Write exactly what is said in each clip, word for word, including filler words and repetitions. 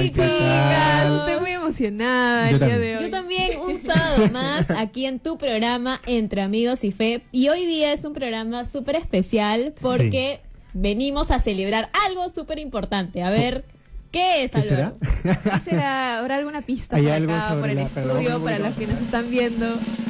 Ay, chicas, estoy muy emocionada Yo el día también. de hoy. Yo también, un sábado más aquí en tu programa Entre Amigos y Fe. Y hoy día es un programa súper especial porque venimos a celebrar algo súper importante. A ver, ¿qué es, ¿Qué será? Álvaro? ¿Qué será? ¿Habrá alguna pista Hay por algo acá, sobre por el la- perdón, estudio, un para momento. los que nos están viendo?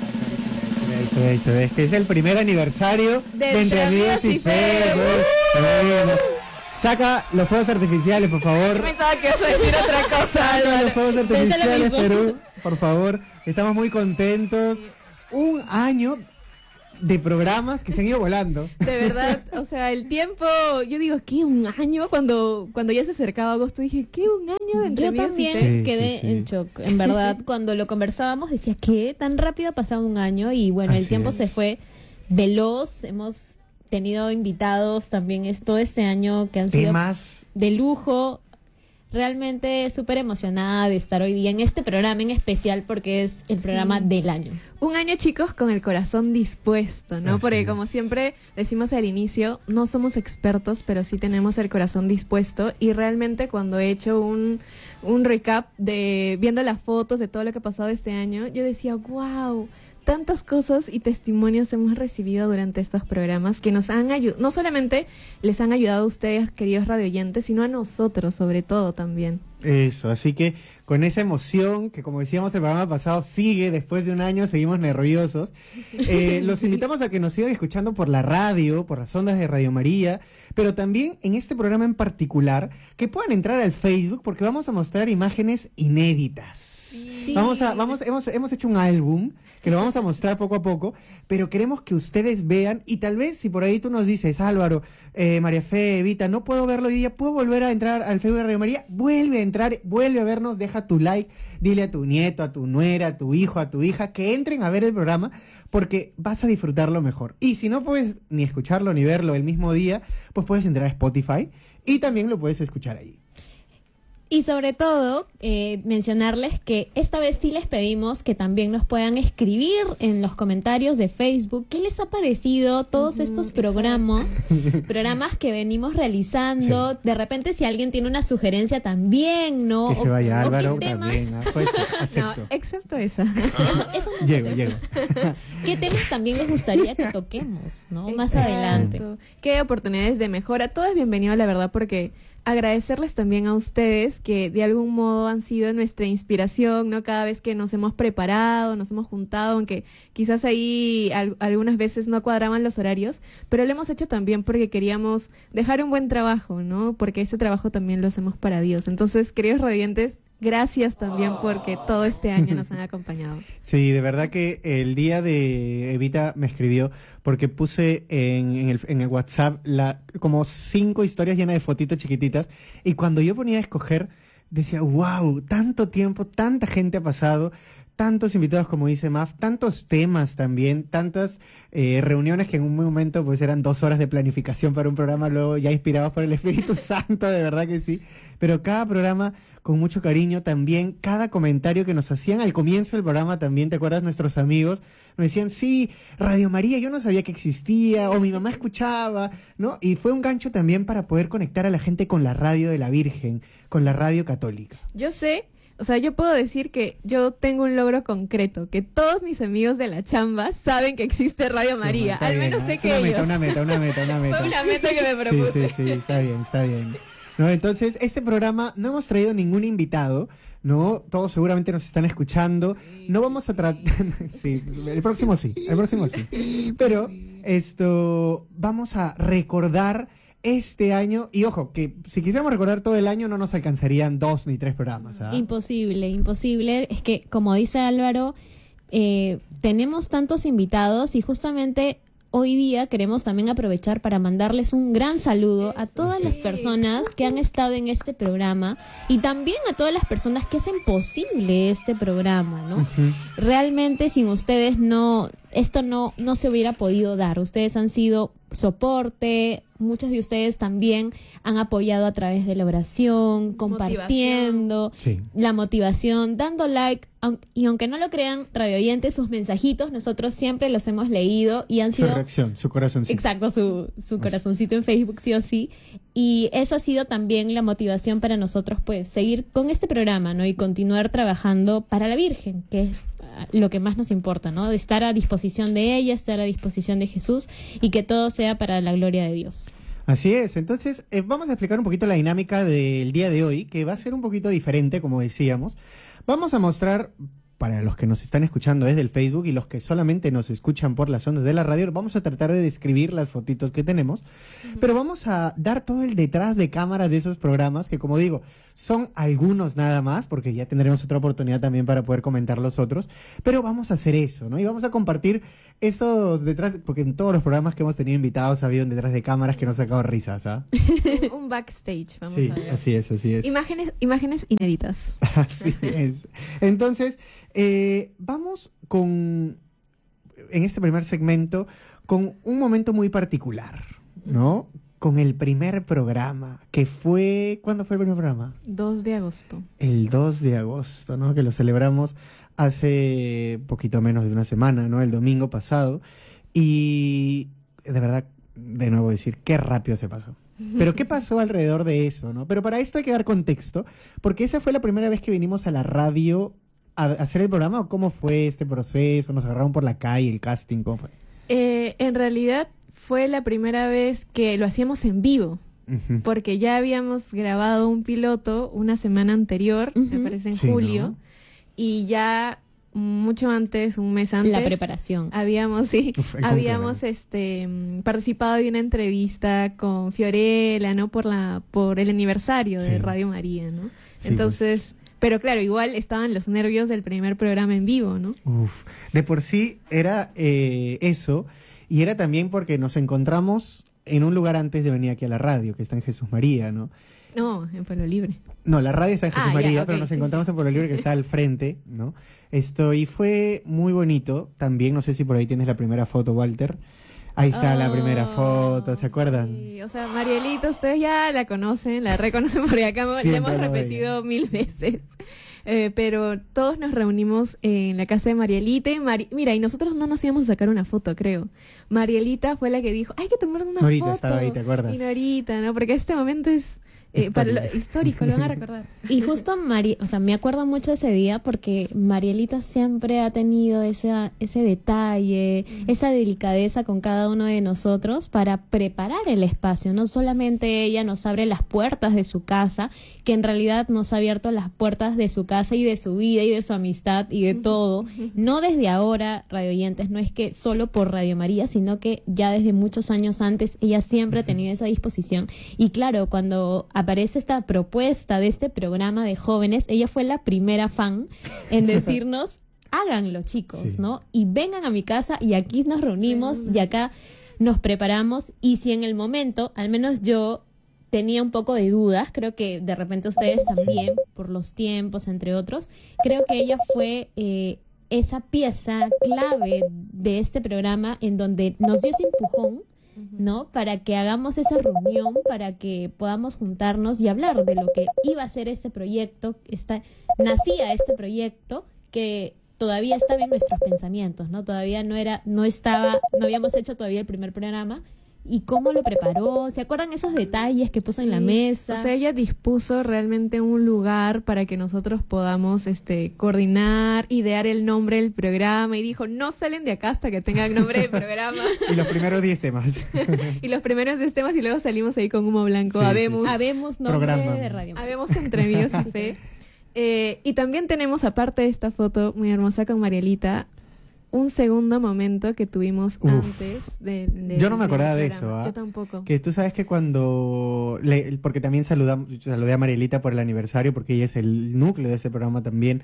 Eso, eso, es que es el primer aniversario De de, Entre Amigos y Fe. güey. Bueno. Saca los fuegos artificiales, por favor. Yo pensaba que ibas a decir otra cosa, Saca los Álvaro. fuegos Pensé lo artificiales, mismo. Perú, por favor. Estamos muy contentos. Un año de programas que se han ido volando. De verdad, o sea, el tiempo, yo digo, ¿qué? ¿Un año? Cuando cuando ya se acercaba agosto dije, ¿qué? ¿Un año de Entre Yo Amigos y también Fe? Sí, quedé sí, sí. en shock. En verdad, cuando lo conversábamos decía, ¿qué? Tan rápido ha pasado un año y bueno, el Así tiempo es. se fue veloz. Hemos tenido invitados también es todo este año que han sido Temas. de lujo. Realmente súper emocionada de estar hoy día en este programa en especial porque es el programa del año. Un año, chicos, con el corazón dispuesto, ¿no? Así Porque como es. siempre decimos al inicio, no somos expertos, pero sí tenemos el corazón dispuesto. Y realmente cuando he hecho un, un recap de viendo las fotos de todo lo que ha pasado este año, yo decía, wow, tantas cosas y testimonios hemos recibido durante estos programas que nos han ayudado, no solamente les han ayudado a ustedes, queridos radioyentes, sino a nosotros sobre todo también. Eso, así que con esa emoción que como decíamos el programa pasado sigue después de un año, seguimos nerviosos. Eh, los invitamos a que nos sigan escuchando por la radio, por las ondas de Radio María, pero también en este programa en particular que puedan entrar al Facebook porque vamos a mostrar imágenes inéditas. Sí. Vamos a, vamos, hemos, hemos hecho un álbum que lo vamos a mostrar poco a poco, pero queremos que ustedes vean y tal vez si por ahí tú nos dices, Álvaro, eh, María Fe, Evita, no puedo verlo hoy día, ¿puedo volver a entrar al Facebook de Radio María? Vuelve a entrar, vuelve a vernos, deja tu like, dile a tu nieto, a tu nuera, a tu hijo, a tu hija, que entren a ver el programa porque vas a disfrutarlo mejor. Y si no puedes ni escucharlo ni verlo el mismo día, pues puedes entrar a Spotify y también lo puedes escuchar ahí. Y sobre todo, eh, mencionarles que esta vez sí les pedimos que también nos puedan escribir en los comentarios de Facebook qué les ha parecido todos Ujú, estos exacto. programas, programas que venimos realizando. Sí. De repente si alguien tiene una sugerencia también, ¿no? Que se vaya o qué Álvaro temas- también. ¿Ah? Pues, No, acepto. excepto esa. Eso, eso no se Llego, hace. llego. ¿Qué temas también les gustaría que toquemos, no? Más adelante. Exacto. Qué oportunidades de mejora. Todo es bienvenido, la verdad, porque agradecerles también a ustedes que de algún modo han sido nuestra inspiración, ¿no? Cada vez que nos hemos preparado, nos hemos juntado, aunque quizás ahí al- algunas veces no cuadraban los horarios, pero lo hemos hecho también porque queríamos dejar un buen trabajo, ¿no? Porque ese trabajo también lo hacemos para Dios. Entonces, queridos radiantes, gracias también porque todo este año nos han acompañado. Sí, de verdad que el día de Evita me escribió porque puse en, en, el, en el WhatsApp la, como cinco historias llenas de fotitos chiquititas y cuando yo ponía a escoger decía, wow, tanto tiempo, tanta gente ha pasado, tantos invitados como dice Maf, tantos temas también, tantas eh, reuniones que en un momento pues eran dos horas de planificación para un programa, luego ya inspirados por el Espíritu Santo, de verdad que sí, pero cada programa con mucho cariño también, cada comentario que nos hacían al comienzo del programa también, ¿te acuerdas? Nuestros amigos nos decían, sí, Radio María, yo no sabía que existía, o mi mamá escuchaba, ¿no? Y fue un gancho también para poder conectar a la gente con la radio de la Virgen, con la radio católica. Yo sé, o sea, yo puedo decir que yo tengo un logro concreto, que todos mis amigos de la chamba saben que existe Radio María, Está al bien, menos ¿ah? sé Es que una ellos. meta, una meta, una meta, una meta. Fue una meta que me Sí, propuse. sí, sí, está bien, está bien. No, entonces, este programa no hemos traído ningún invitado, ¿no? Todos seguramente nos están escuchando. No vamos a tratar... sí, el próximo sí, el próximo sí. Pero, esto, vamos a recordar este año, y ojo, que si quisiéramos recordar todo el año no nos alcanzarían dos ni tres programas, ¿ah? Imposible, imposible. Es que, como dice Álvaro, eh, tenemos tantos invitados y justamente hoy día queremos también aprovechar para mandarles un gran saludo a todas las personas que han estado en este programa y también a todas las personas que hacen posible este programa, ¿no? Ujú. Realmente sin ustedes no, esto no, no se hubiera podido dar. Ustedes han sido soporte, muchos de ustedes también han apoyado a través de la oración, compartiendo, motivación. Sí. la motivación, dando like, aun- y aunque no lo crean, radio oyentes, sus mensajitos, nosotros siempre los hemos leído y han Su sido... reacción, su corazoncito. Exacto, su, su corazoncito en Facebook, sí o sí. Y eso ha sido también la motivación para nosotros, pues, seguir con este programa, ¿no? Y continuar trabajando para la Virgen, que es ah, lo que más nos importa, ¿no? De estar a disposición de ella, estar a disposición de Jesús y que todo sea para la gloria de Dios. Así es, entonces eh, vamos a explicar un poquito la dinámica del día de hoy, que va a ser un poquito diferente, como decíamos. Vamos a mostrar, para los que nos están escuchando desde el Facebook y los que solamente nos escuchan por las ondas de la radio, vamos a tratar de describir las fotitos que tenemos, uh-huh. pero vamos a dar todo el detrás de cámaras de esos programas, que como digo, son algunos nada más, porque ya tendremos otra oportunidad también para poder comentar los otros, pero vamos a hacer eso, ¿no? Y vamos a compartir esos detrás, porque en todos los programas que hemos tenido invitados ha habido un detrás de cámaras que nos ha sacado risas, ¿ah? un, un backstage, vamos Sí, a ver. así es, así es. Imágenes, imágenes inéditas. Así es. Entonces, eh, vamos con, en este primer segmento, con un momento muy particular, ¿no? Con el primer programa, que fue... ¿Cuándo fue el primer programa? dos de agosto. El dos de agosto, ¿no? Que lo celebramos hace poquito menos de una semana, ¿no? El domingo pasado. Y de verdad, de nuevo decir, qué rápido se pasó. Pero ¿qué pasó alrededor de eso, no? Pero para esto hay que dar contexto, porque esa fue la primera vez que vinimos a la radio a hacer el programa, ¿o cómo fue este proceso? ¿Nos agarraron por la calle, el casting? ¿Cómo fue? Eh, en realidad fue la primera vez que lo hacíamos en vivo, Uh-huh. porque ya habíamos grabado un piloto una semana anterior, Ujú. me parece en Sí, julio, ¿no? y ya mucho antes, un mes antes, La preparación. habíamos, sí, Uf, el habíamos cumpleaños. este mm, participado de una entrevista con Fiorella, ¿no? Por la, por el aniversario de Sí. Radio María, ¿no? Sí, Entonces, pero claro, igual estaban los nervios del primer programa en vivo, ¿no? Uf. De por sí era eh, eso, y era también porque nos encontramos en un lugar antes de venir aquí a la radio, que está en Jesús María, ¿no? No, en Pueblo Libre. No, la radio está en Jesús Ah, ya, María, ok, pero nos sí, encontramos sí. en Pueblo Libre, que está al frente, ¿no? Esto, y fue muy bonito. También, no sé si por ahí tienes la primera foto, Walter. Ahí está la primera foto, ¿se acuerdan? Sí, o sea, Marielita, ustedes ya la conocen, la reconocen porque acá la Siempre hemos lo repetido mil veces. Eh, pero todos nos reunimos en la casa de Marielita y Mari- mira, y nosotros no nos íbamos a sacar una foto, creo. Marielita fue la que dijo, hay que tomar una Norita foto. estaba ahí, ¿te acuerdas? Y Norita, ¿no? Porque este momento es eh, para lo- histórico, lo van a recordar. Y justo, Mari, o sea, me acuerdo mucho ese día porque Marielita siempre ha tenido esa, ese detalle, esa delicadeza con cada uno de nosotros para preparar el espacio. No solamente ella nos abre las puertas de su casa, que en realidad nos ha abierto las puertas de su casa y de su vida y de su amistad y de todo. No desde ahora, radio oyentes, no es que solo por Radio María, sino que ya desde muchos años antes ella siempre ha tenido esa disposición. Y claro, cuando aparece esta propuesta de este programa de jóvenes, ella fue la primera fan en decirnos, háganlo, chicos, Sí. ¿no? Y vengan a mi casa y aquí nos reunimos y acá nos preparamos. Y si en el momento, al menos yo tenía un poco de dudas, creo que de repente ustedes también, por los tiempos, entre otros, creo que ella fue eh, esa pieza clave de este programa en donde nos dio ese empujón, ¿no? Para que hagamos esa reunión, para que podamos juntarnos y hablar de lo que iba a ser este proyecto, esta, nacía este proyecto que todavía estaba en nuestros pensamientos, ¿no? Todavía no era, no estaba, no habíamos hecho todavía el primer programa. ¿Y cómo lo preparó? ¿Se acuerdan esos detalles que puso en la Sí. mesa? O sea, ella dispuso realmente un lugar para que nosotros podamos este coordinar, idear el nombre del programa y dijo, no salen de acá hasta que tengan nombre de programa. Y los primeros diez temas. Y los primeros diez temas y luego salimos ahí con humo blanco. Sí, Habemos, sí, sí. Habemos nombre Programa. de radio. habemos entre Dios y fe. Eh, y también tenemos, aparte de esta foto muy hermosa con Marielita, un segundo momento que tuvimos Uf. antes de, de- Yo no me del acordaba de programa. eso, ¿ah? Yo tampoco. Que tú sabes que cuando... le- porque también saludamos, saludé a Marielita por el aniversario, porque ella es el núcleo de ese programa también.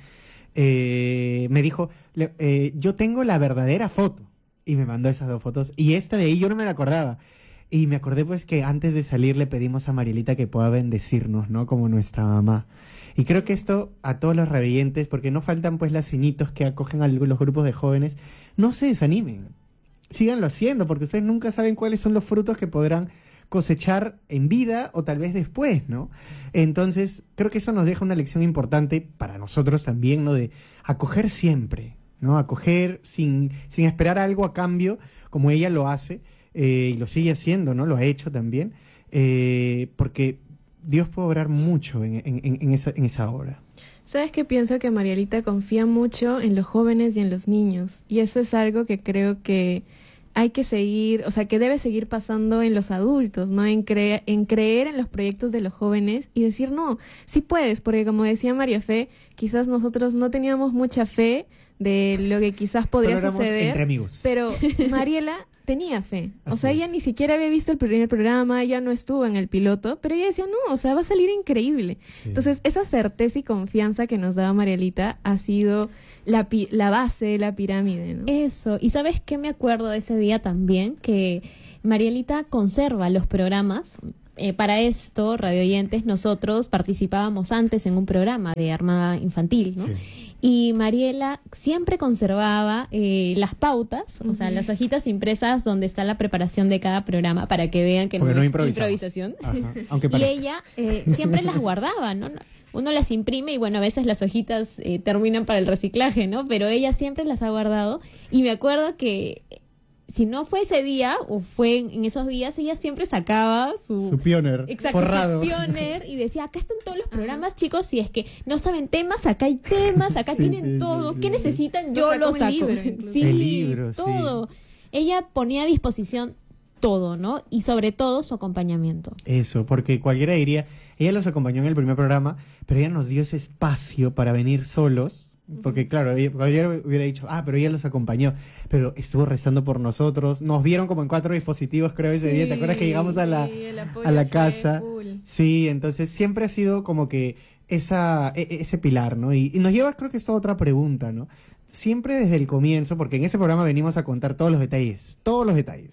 Eh, me dijo, le- eh, yo tengo la verdadera foto. Y me mandó esas dos fotos. Y esta de ahí yo no me la acordaba. Y me acordé pues que antes de salir le pedimos a Marielita que pueda bendecirnos, ¿no? Como nuestra mamá. Y creo que esto a todos los revidentes, porque no faltan pues las ceñitos que acogen a los grupos de jóvenes, no se desanimen. Síganlo haciendo, porque ustedes nunca saben cuáles son los frutos que podrán cosechar en vida o tal vez después, ¿no? Entonces, creo que eso nos deja una lección importante para nosotros también, ¿no? De acoger siempre, ¿no? Acoger sin, sin esperar algo a cambio, como ella lo hace, eh, y lo sigue haciendo, ¿no? Lo ha hecho también, eh, porque Dios puede obrar mucho en, en, en, esa, en esa obra. ¿Sabes qué? Pienso que Marielita confía mucho en los jóvenes y en los niños, y eso es algo que creo que hay que seguir, o sea, que debe seguir pasando en los adultos, ¿no? En, cre en creer en los proyectos de los jóvenes y decir, no, sí puedes, porque como decía María Fe, quizás nosotros no teníamos mucha fe de lo que quizás podría Solo éramos suceder, entre amigos. Pero Mariela tenía fe, o Así sea, ella es. ni siquiera había visto el primer programa, ella no estuvo en el piloto, pero ella decía, no, o sea, va a salir increíble. Sí. Entonces, esa certeza y confianza que nos daba Marielita ha sido la, pi la base de la pirámide, ¿no? Eso, y ¿sabes qué me acuerdo de ese día también? Que Marielita conserva los programas. Eh, para esto, radio oyentes, nosotros participábamos antes en un programa de Armada Infantil, ¿no? Sí. Y Mariela siempre conservaba eh, las pautas, o sea, las hojitas impresas donde está la preparación de cada programa para que vean que Porque no, no es improvisamos. improvisación. Ajá, aunque Y parezca. ella eh, siempre las guardaba, ¿no? Uno las imprime y bueno, a veces las hojitas eh, terminan para el reciclaje, ¿no? Pero ella siempre las ha guardado y me acuerdo que si no fue ese día o fue en, en esos días, ella siempre sacaba su... Su pioner, Exacto, forrado. su pioner y decía, acá están todos los programas, chicos, si es que no saben temas, acá hay temas, acá Sí, tienen sí, todo, sí, ¿qué sí. necesitan? Lo Yo sacó lo en saco. libro, incluso. Sí, El libro, sí. todo. Ella ponía a disposición todo, ¿no? Y sobre todo su acompañamiento. Eso, porque cualquiera diría, ella los acompañó en el primer programa, pero ella nos dio ese espacio para venir solos, porque claro, ella, cualquiera hubiera dicho, ah, pero ella los acompañó, pero estuvo rezando por nosotros, nos vieron como en cuatro dispositivos, creo, ese día, ¿te acuerdas que llegamos a la, Sí, el apoyo a la fue casa? full. Sí, entonces siempre ha sido como que esa, e- e- ese pilar, ¿no? Y, y nos lleva, creo que es toda otra pregunta, ¿no? Siempre desde el comienzo, porque en ese programa venimos a contar todos los detalles, todos los detalles.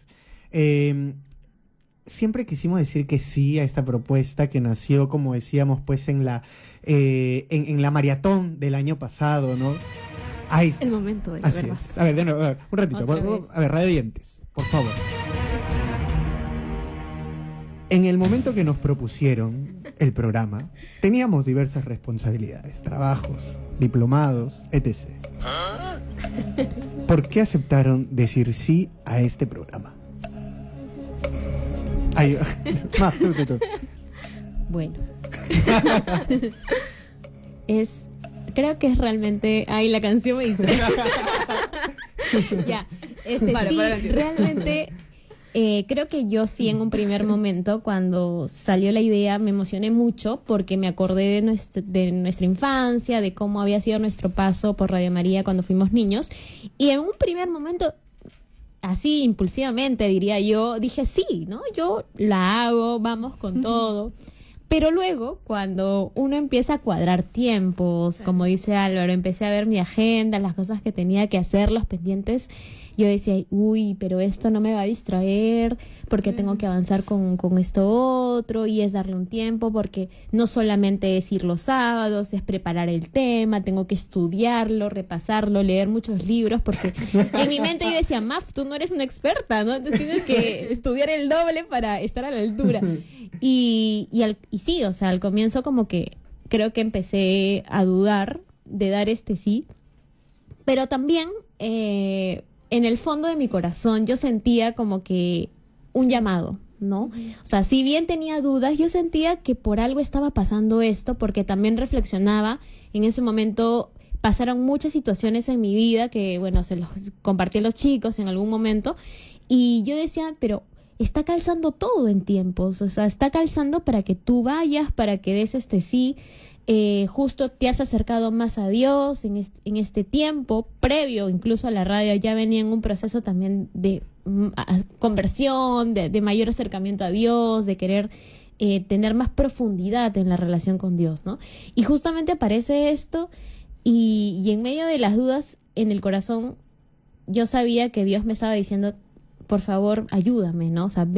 Eh, siempre quisimos decir que sí a esta propuesta que nació, como decíamos, pues en la eh, en, en la maratón del año pasado, ¿no? Ay, El momento de la así verdad. es. A ver, de nuevo, a ver, un ratito. Otra Vol- vez. A ver, radio oyentes, por favor. En el momento que nos propusieron el programa, teníamos diversas responsabilidades, trabajos, diplomados, etcétera. ¿Por qué aceptaron decir sí a este programa? Ay, más, tú, tú, tú. Bueno. es, creo que es realmente, ay, la canción me distrae. Ya, este, Para, sí, para la canción. realmente eh, creo que yo sí en un primer momento cuando salió la idea me emocioné mucho porque me acordé de nuestra, de nuestra infancia, de cómo había sido nuestro paso por Radio María cuando fuimos niños y en un primer momento así impulsivamente diría yo, dije sí, ¿no? Yo la hago, vamos con todo. Pero luego, cuando uno empieza a cuadrar tiempos, como dice Álvaro, empecé a ver mi agenda, las cosas que tenía que hacer, los pendientes, yo decía, uy, pero esto no me va a distraer, porque tengo que avanzar con, con esto otro, y es darle un tiempo, porque no solamente es ir los sábados, es preparar el tema, tengo que estudiarlo, repasarlo, leer muchos libros, porque en mi mente yo decía, Maf, tú no eres una experta, ¿no? Entonces tienes que estudiar el doble para estar a la altura. Y, y, al, y sí, o sea, al comienzo como que creo que empecé a dudar de dar este sí, pero también eh, en el fondo de mi corazón yo sentía como que un llamado, ¿no? O sea, si bien tenía dudas, yo sentía que por algo estaba pasando esto, porque también reflexionaba, en ese momento pasaron muchas situaciones en mi vida que, bueno, se los compartí a los chicos en algún momento, y yo decía, pero está calzando todo en tiempos, o sea, está calzando para que tú vayas, para que des este sí, eh, justo te has acercado más a Dios en este, en este tiempo, previo incluso a la radio, ya venía en un proceso también de mm, a- conversión, de, de mayor acercamiento a Dios, de querer eh, tener más profundidad en la relación con Dios, ¿no? Y justamente aparece esto y, y en medio de las dudas en el corazón, yo sabía que Dios me estaba diciendo, por favor, ayúdame, ¿no? O sea, ven.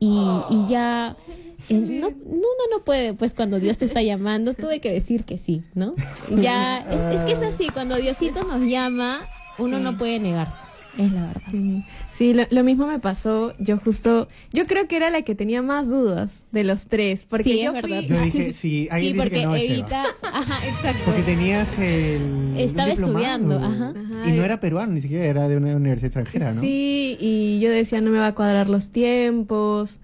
y, y ya eh, no, uno no puede, pues cuando Dios te está llamando, tuve que decir que sí, ¿no? Ya, es, es que es así, cuando Diosito nos llama, uno Sí. no puede negarse, es la verdad. Sí, sí, lo, lo mismo me pasó. Yo justo, yo creo que era la que tenía más dudas de los tres, porque Sí, es yo verdad. fui, Yo dije, sí, alguien Sí, dice porque que no es Eva. Evita, ajá, exacto. Porque tenías el Estaba un diplomado. estudiando, ajá. Ajá. Y no era peruano, ni siquiera era de una universidad extranjera, ¿no? Sí, y yo decía no me va a cuadrar los tiempos,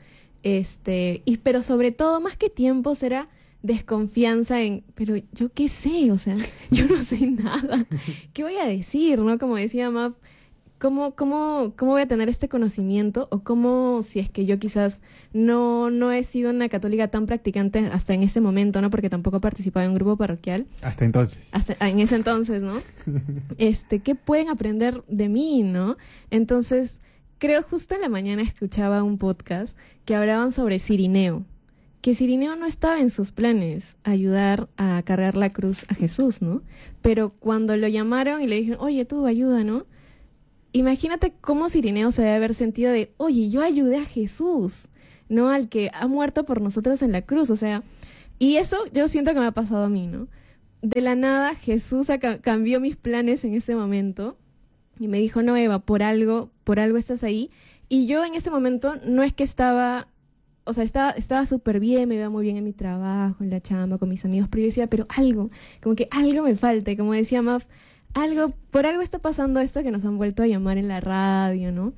este, y pero sobre todo más que tiempos era desconfianza en, pero yo qué sé, o sea, yo no sé nada, ¿qué voy a decir, no? Como decía Maf, ¿cómo, cómo, cómo voy a tener este conocimiento? O cómo, si es que yo quizás no, no he sido una católica tan practicante hasta en este momento, ¿no? Porque tampoco he participado en un grupo parroquial. Hasta entonces. Hasta, ah, en ese entonces, ¿no? Este, ¿qué pueden aprender de mí, no? Entonces, creo justo en la mañana escuchaba un podcast que hablaban sobre Cirineo, que Cirineo no estaba en sus planes ayudar a cargar la cruz a Jesús, ¿no? Pero cuando lo llamaron y le dijeron, oye, tú ayuda, ¿no? Imagínate cómo Cirineo se debe haber sentido de, oye, yo ayudé a Jesús, ¿no? Al que ha muerto por nosotros en la cruz, o sea, y eso yo siento que me ha pasado a mí, ¿no? De la nada Jesús aca- cambió mis planes en ese momento y me dijo, no, Eva, por algo, por algo estás ahí. Y yo en ese momento no es que estaba, o sea, estaba estaba súper bien, me iba muy bien en mi trabajo, en la chamba, con mis amigos, pero yo decía, pero algo, como que algo me falta, y como decía Maf, algo, por algo está pasando esto que nos han vuelto a llamar en la radio, ¿no?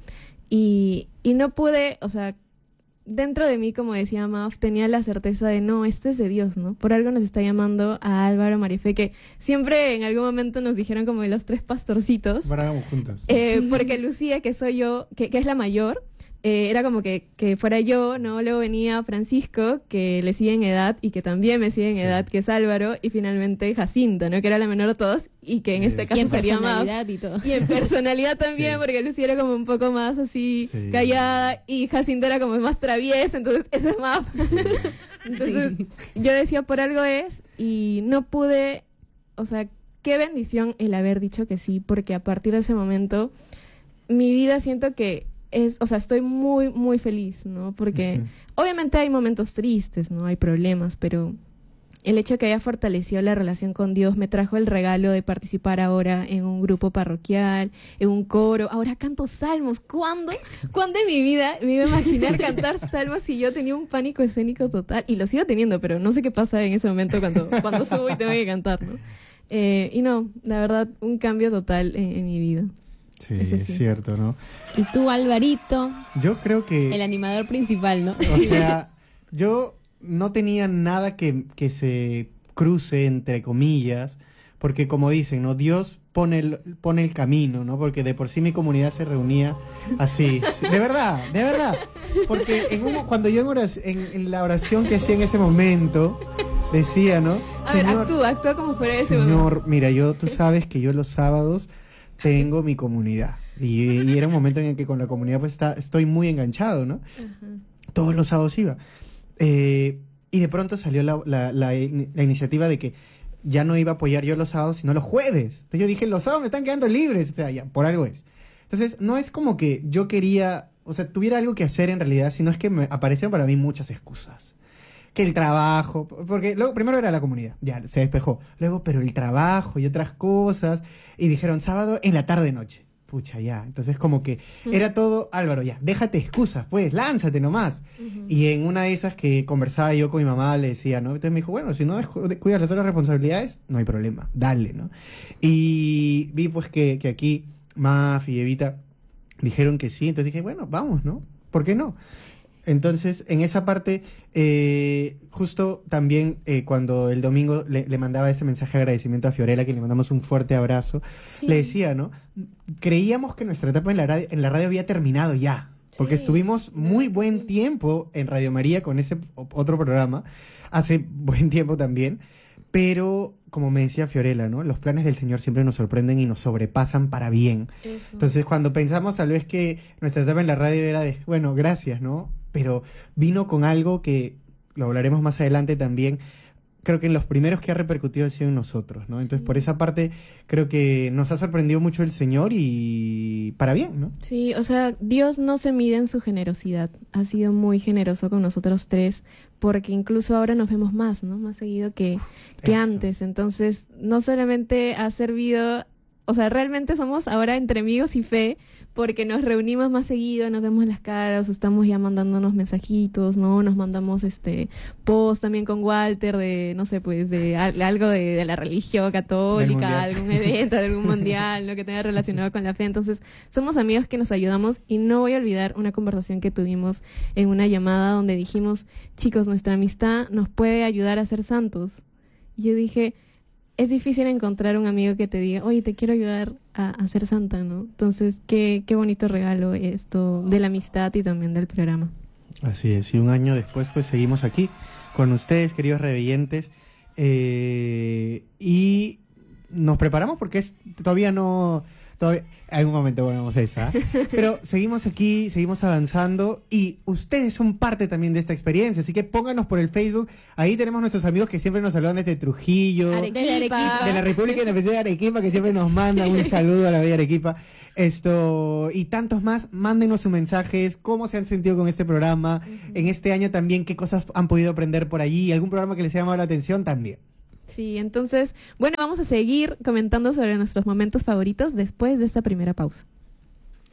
Y, y no pude, o sea, dentro de mí, como decía Maf, tenía la certeza de, no, esto es de Dios, ¿no? Por algo nos está llamando a Álvaro, Marife, que siempre en algún momento nos dijeron como de los tres pastorcitos, Ahora hagamos juntos. eh, porque Lucía, que soy yo, que, que es la mayor, eh, era como que, que fuera yo, ¿no? Luego venía Francisco, que le sigue en edad y que también me sigue en Sí. edad, que es Álvaro, y finalmente Jacinto, ¿no? Que era la menor de todos y que en Sí. este Y caso en sería Maf. personalidad y todo. Y en personalidad también, Sí. porque Lucía era como un poco más así Sí. callada y Jacinto era como más traviesa, entonces eso es Maf. Entonces yo decía, por algo es, y no pude, o sea, qué bendición el haber dicho que sí, porque a partir de ese momento mi vida siento que es, o sea, estoy muy, muy feliz, ¿no? Porque Ujú. obviamente hay momentos tristes, ¿no? Hay problemas, pero el hecho de que haya fortalecido la relación con Dios me trajo el regalo de participar ahora en un grupo parroquial, en un coro. Ahora canto salmos. ¿Cuándo? ¿Cuándo en mi vida me iba a imaginar cantar salmos si yo tenía un pánico escénico total? Y lo sigo teniendo, pero no sé qué pasa en ese momento cuando, cuando subo y tengo que cantar, ¿no? Eh, y no, la verdad, un cambio total en, en mi vida. Sí, Ese es sí. cierto, ¿no? Y tú, Alvarito, Yo creo que... el animador principal, ¿no? O sea, yo no tenía nada que, que se cruce, entre comillas, porque como dicen, ¿no? Dios pone el, pone el camino, ¿no? Porque de por sí mi comunidad se reunía así. Sí, de verdad, de verdad. Porque en un- cuando yo en, oración- en, en la oración que hacía en ese momento, decía, ¿no? A ver, actúa, actúa como fuera ese momento. Señor, mira, yo, tú sabes que yo los sábados tengo mi comunidad. Y, y era un momento en el que con la comunidad pues está, estoy muy enganchado, ¿no? Ajá. Todos los sábados iba. Eh, y de pronto salió la, la, la, in- la iniciativa de que ya no iba a apoyar yo los sábados, sino los jueves. Entonces yo dije, los sábados me están quedando libres. O sea, ya, por algo es. Entonces, no es como que yo quería, o sea, tuviera algo que hacer en realidad, sino es que me aparecieron para mí muchas excusas. Que el trabajo, porque luego primero era la comunidad, ya se despejó. Luego, pero el trabajo y otras cosas. Y dijeron sábado en la tarde-noche. Pucha, ya. Entonces, como que era todo, Álvaro, ya, déjate excusas, pues, lánzate nomás. Ujú. Y en una de esas que conversaba yo con mi mamá, le decía, ¿no? Entonces me dijo, bueno, si no descu- cuidas las otras responsabilidades, no hay problema, dale, ¿no? Y vi pues que, que aquí Maf y Evita dijeron que sí, entonces dije, bueno, vamos, ¿no? ¿Por qué no? Entonces, en esa parte, eh, justo también eh, cuando el domingo le, le mandaba ese mensaje de agradecimiento a Fiorella, que le mandamos un fuerte abrazo, Sí. le decía, ¿no? Creíamos que nuestra etapa en la radio, en la radio había terminado ya, porque Sí, estuvimos muy sí. buen tiempo en Radio María con ese o- otro programa, hace buen tiempo también, pero como me decía Fiorella, ¿no? Los planes del Señor siempre nos sorprenden y nos sobrepasan para bien. Eso. Entonces, cuando pensamos tal vez que nuestra etapa en la radio era de, bueno, gracias, ¿no? Pero vino con algo que, lo hablaremos más adelante también, creo que en los primeros que ha repercutido ha sido en nosotros, ¿no? Entonces, Sí. por esa parte, creo que nos ha sorprendido mucho el Señor y para bien, ¿no? Sí, o sea, Dios no se mide en su generosidad. Ha sido muy generoso con nosotros tres, porque incluso ahora nos vemos más, ¿no? Más seguido que, que Eso. antes. Entonces, no solamente ha servido, o sea, realmente somos ahora entre amigos y fe, porque nos reunimos más seguido, nos vemos las caras, estamos ya mandándonos mensajitos, ¿no? Nos mandamos este post también con Walter de, no sé, pues de al- algo de, de la religión Del católica, mundial. algún evento, de algún mundial, ¿no? Que tenga relacionado con la fe. Entonces, somos amigos que nos ayudamos y no voy a olvidar una conversación que tuvimos en una llamada donde dijimos, chicos, nuestra amistad nos puede ayudar a ser santos. Y yo dije, es difícil encontrar un amigo que te diga, oye, te quiero ayudar a, a ser santa, ¿no? Entonces, qué, qué bonito regalo esto de la amistad y también del programa. Así es, y un año después pues seguimos aquí con ustedes, queridos rebellientes, eh, y nos preparamos porque es todavía no... Todavía, en un momento volvemos a esa, pero seguimos aquí, seguimos avanzando y ustedes son parte también de esta experiencia, así que pónganos por el Facebook, ahí tenemos nuestros amigos que siempre nos saludan desde Trujillo, Arequipa. Desde Arequipa. de la República Independiente de Arequipa, que siempre nos mandan un saludo a la bella Arequipa. Esto, y tantos más, mándenos sus mensajes, cómo se han sentido con este programa, en este año también, qué cosas han podido aprender por allí, algún programa que les haya llamado la atención también. Sí, entonces, bueno, vamos a seguir comentando sobre nuestros momentos favoritos después de esta primera pausa.